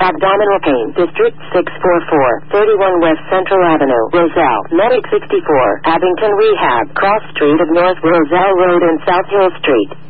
Abdominal pain. District 644. 31 West Central Avenue. Roselle. Medic 64. Abington Rehab. Cross Street of North Roselle Road and South Hill Street.